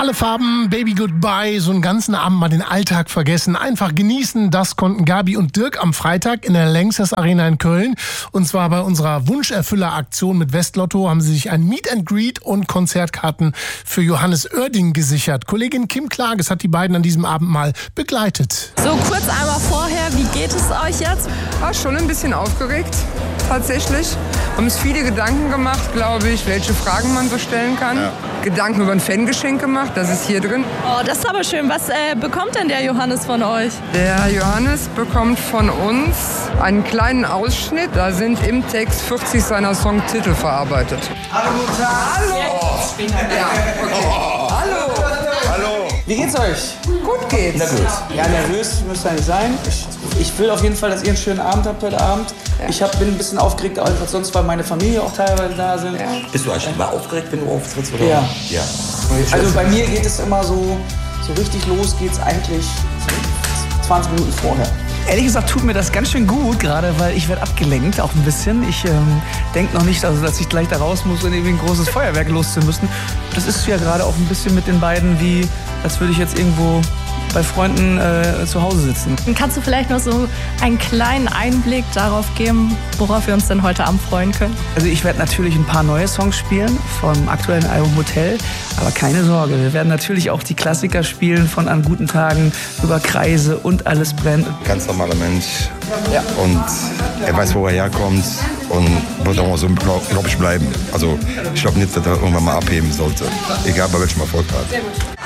Alle Farben, Baby Goodbye, so einen ganzen Abend mal den Alltag vergessen. Einfach genießen, das konnten Gabi und Dirk am Freitag in der Lanxess Arena in Köln. Und zwar bei unserer Wunscherfüller-Aktion mit Westlotto haben sie sich ein Meet and Greet und Konzertkarten für Johannes Oerding gesichert. Kollegin Kim Klages hat die beiden an diesem Abend mal begleitet. So kurz einmal vorher, wie geht es euch jetzt? War schon ein bisschen aufgeregt, tatsächlich. Haben uns viele Gedanken gemacht, glaube ich, welche Fragen man so stellen kann. Ja. Gedanken über ein Fangeschenk gemacht, das ist hier drin. Oh, das ist aber schön. Was bekommt denn der Johannes von euch? Der Johannes bekommt von uns einen kleinen Ausschnitt. Da sind im Text 40 seiner Songtitel verarbeitet. Hallo, guten Tag. Hallo. Ja, okay. Hallo. Hallo. Wie geht's euch? Gut geht's. Na gut. Ja, nervös müsst ihr nicht sein. Ich will auf jeden Fall, dass ihr einen schönen Abend habt heute Abend. Ja. Ich bin ein bisschen aufgeregt, einfach sonst, weil meine Familie auch teilweise da sind. Ja. Bist du eigentlich immer aufgeregt, wenn du auftrittst? Oder? Ja. Ja. Also bei mir geht es immer so richtig los geht's eigentlich 20 Minuten vorher. Ehrlich gesagt tut mir das ganz schön gut, gerade weil ich werde abgelenkt, auch ein bisschen. Ich denke noch nicht, dass ich gleich da raus muss und irgendwie ein großes Feuerwerk loszumüssen. Das ist ja gerade auch ein bisschen mit den beiden wie, als würde ich jetzt irgendwo bei Freunden zu Hause sitzen. Kannst du vielleicht noch so einen kleinen Einblick darauf geben, worauf wir uns denn heute Abend freuen können? Also ich werde natürlich ein paar neue Songs spielen vom aktuellen Album Hotel, aber keine Sorge, wir werden natürlich auch die Klassiker spielen von An guten Tagen über Kreise und Alles brennt. Ganz normaler Mensch, ja. Und er weiß, wo er herkommt und wird auch so, glaube ich, bleiben. Also ich glaube nicht, dass er irgendwann mal abheben sollte, egal bei welchem Erfolg hat.